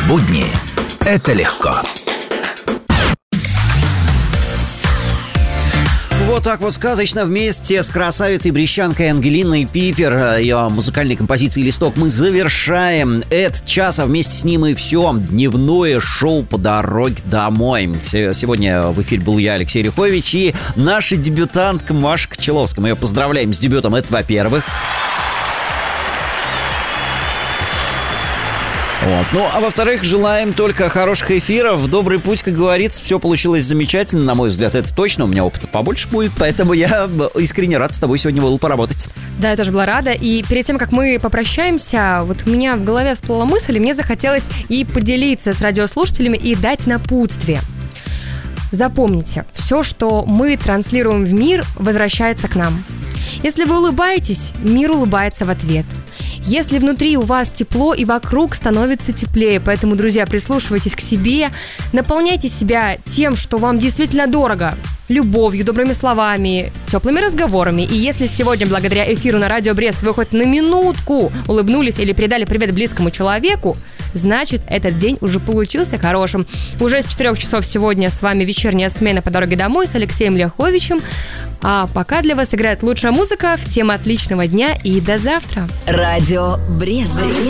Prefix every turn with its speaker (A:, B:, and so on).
A: Будни – это легко. Вот так вот сказочно вместе с красавицей-брещанкой Ангелиной Пипер, ее музыкальной композицией «Листок» мы завершаем этот час, а вместе с ним и все дневное шоу по дороге домой. Сегодня в эфире был я, Алексей Рихович, и наша дебютантка Маша Кочеловская. Мы ее поздравляем с дебютом, это во-первых. Вот. Ну, а во-вторых, желаем только хороших эфиров. Добрый путь, как говорится, все получилось замечательно. На мой взгляд, это точно. У меня опыта побольше будет, поэтому я искренне рад с тобой сегодня был поработать.
B: Да, я тоже была рада. И перед тем, как мы попрощаемся, вот у меня в голове всплыла мысль, и мне захотелось и поделиться с радиослушателями, и дать напутствие. Запомните, все, что мы транслируем в мир, возвращается к нам. Если вы улыбаетесь, мир улыбается в ответ. Если внутри у вас тепло и вокруг становится теплее, поэтому, друзья, прислушивайтесь к себе, наполняйте себя тем, что вам действительно дорого, любовью, добрыми словами, теплыми разговорами. И если сегодня, благодаря эфиру на Радио Брест, вы хоть на минутку улыбнулись или передали привет близкому человеку, значит, этот день уже получился хорошим. Уже с 4 часов сегодня с вами вечерняя смена по дороге домой с Алексеем Ляховичем. А пока для вас играет лучшая музыка. Всем отличного дня и до завтра.
C: Радио Брест.